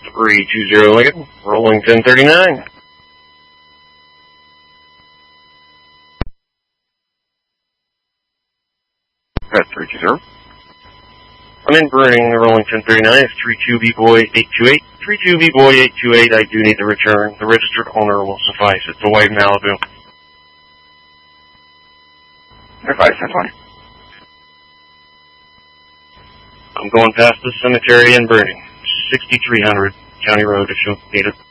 320 Lincoln, rolling 1039. At 320. I'm in Bruning, rolling 1039. It's 32B-Boy 828. 32B-Boy 828, I do need the return. The registered owner will suffice. It's a white Malibu. Advice, that's fine. I'm going past the cemetery in Bruning. 6300 County Road if you'll need it.